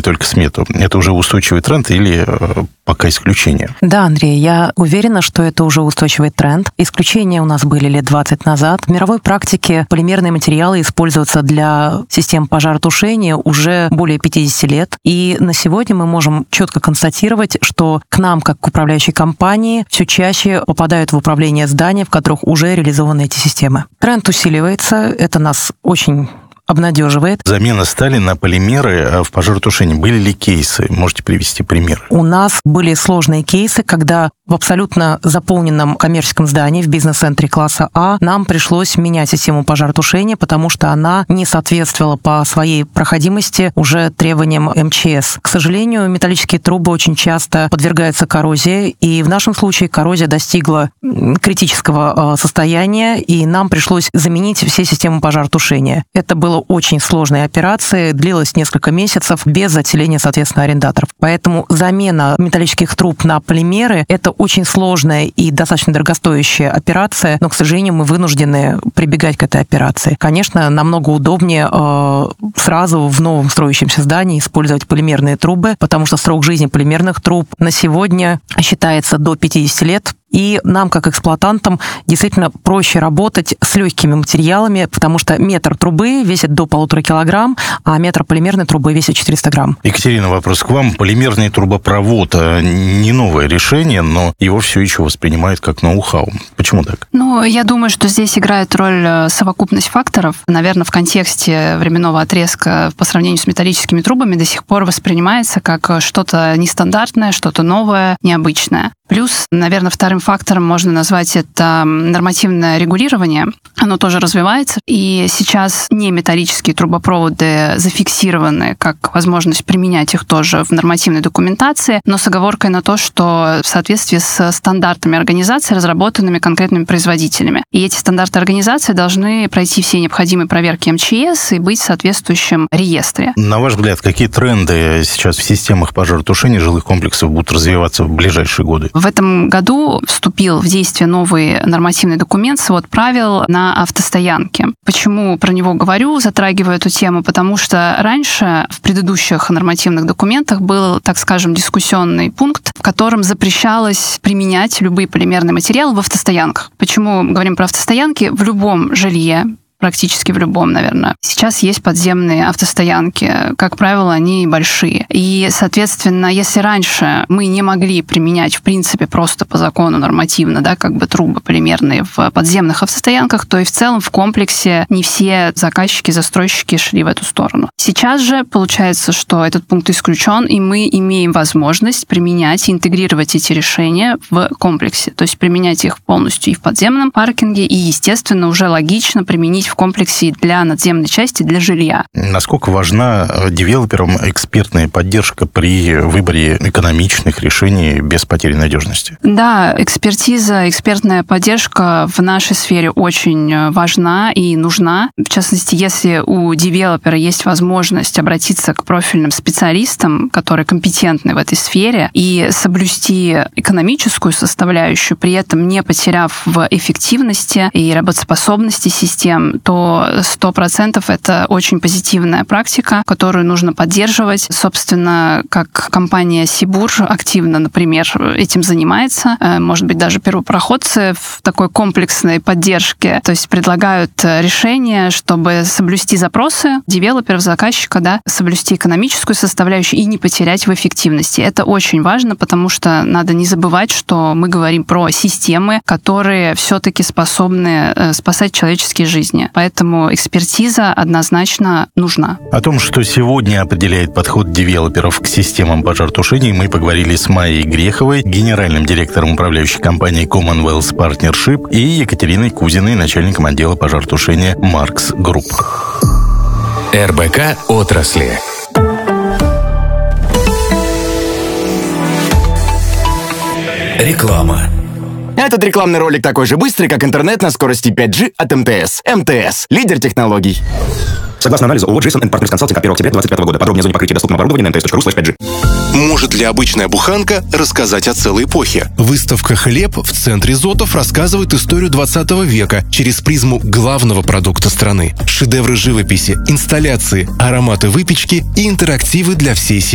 только смету. Это уже устойчивый тренд или пока исключение? Да, Андрей, я уверена, что это уже устойчивый тренд. Исключения у нас были лет 20 назад. В мировой практике полимерные материалы используются для систем пожаротушения уже более 50 лет. И на сегодня мы можем четко констатировать, что к нам, как к управляющей компании, все чаще попадают в управление зданий, в которых уже реализованы эти системы. Тренд усиливается, это нас очень обнадеживает. Замена стали на полимеры в пожаротушении. Были ли кейсы? Можете привести пример? У нас были сложные кейсы, когда в абсолютно заполненном коммерческом здании в бизнес-центре класса А нам пришлось менять систему пожаротушения, потому что она не соответствовала по своей проходимости уже требованиям МЧС. К сожалению, металлические трубы очень часто подвергаются коррозии, и в нашем случае коррозия достигла критического состояния, и нам пришлось заменить все системы пожаротушения. Это было очень сложной операцией, длилась несколько месяцев без заселения, соответственно, арендаторов. Поэтому замена металлических труб на полимеры – это очень сложная и достаточно дорогостоящая операция, но, к сожалению, мы вынуждены прибегать к этой операции. Конечно, намного удобнее сразу в новом строящемся здании использовать полимерные трубы, потому что срок жизни полимерных труб на сегодня считается до 50 лет. И нам, как эксплуатантам, действительно проще работать с легкими материалами, потому что метр трубы весит до 1,5 килограмм, а метр полимерной трубы весит 400 грамм. Екатерина, вопрос к вам. Полимерный трубопровод не новое решение, но его все еще воспринимают как ноу-хау. Почему так? Я думаю, что здесь играет роль совокупность факторов. Наверное, в контексте временного отрезка по сравнению с металлическими трубами до сих пор воспринимается как что-то нестандартное, что-то новое, необычное. Плюс, наверное, вторым фактором можно назвать это нормативное регулирование. Оно тоже развивается, и сейчас не металлические трубопроводы зафиксированы как возможность применять их тоже в нормативной документации, но с оговоркой на то, что в соответствии с стандартами организации, разработанными конкретными производителями. И эти стандарты организации должны пройти все необходимые проверки МЧС и быть в соответствующем реестре. На ваш взгляд, какие тренды сейчас в системах пожаротушения жилых комплексов будут развиваться в ближайшие годы? В этом году вступил в действие новый нормативный документ, свод правил на автостоянке. Почему про него говорю, затрагиваю эту тему? Потому что раньше в предыдущих нормативных документах был, так скажем, дискуссионный пункт, в котором запрещалось применять любые полимерные материалы в автостоянках. Почему говорим про автостоянки? В любом жилье, практически в любом, наверное. Сейчас есть подземные автостоянки. Как правило, они большие. И, соответственно, если раньше мы не могли применять, в принципе, просто по закону нормативно, трубы полимерные в подземных автостоянках, то и в целом в комплексе не все заказчики, застройщики шли в эту сторону. Сейчас же получается, что этот пункт исключен, и мы имеем возможность применять и интегрировать эти решения в комплексе. То есть применять их полностью и в подземном паркинге, и, естественно, уже логично применить в комплексе для надземной части, для жилья. Насколько важна девелоперам экспертная поддержка при выборе экономичных решений без потери надежности? Да, экспертиза, экспертная поддержка в нашей сфере очень важна и нужна. В частности, если у девелопера есть возможность обратиться к профильным специалистам, которые компетентны в этой сфере, и соблюсти экономическую составляющую, при этом не потеряв в эффективности и работоспособности систем, то 100% это очень позитивная практика, которую нужно поддерживать. Собственно, как компания Сибур активно, например, этим занимается. Может быть, даже первопроходцы в такой комплексной поддержке, то есть предлагают решения, чтобы соблюсти запросы девелоперов, заказчика, соблюсти экономическую составляющую и не потерять в эффективности. Это очень важно, потому что надо не забывать, что мы говорим про системы, которые все-таки способны спасать человеческие жизни. Поэтому экспертиза однозначно нужна. О том, что сегодня определяет подход девелоперов к системам пожаротушения, мы поговорили с Майей Греховой, генеральным директором управляющей компании Commonwealth Partnership, и Екатериной Кузиной, начальником отдела пожаротушения Marks Group. РБК отрасли. Реклама. Этот рекламный ролик такой же быстрый, как интернет на скорости 5G от МТС. МТС – лидер технологий. Согласно анализу ООО «Джейсон & Партнерс Консалтинг» от 1 октября 2025 года. Подробнее о зоне покрытия доступного оборудования на mts.ru/5G. Может ли обычная буханка рассказать о целой эпохе? Выставка «Хлеб» в центре Зотов рассказывает историю 20 века через призму главного продукта страны. Шедевры живописи, инсталляции, ароматы выпечки и интерактивы для всей семьи.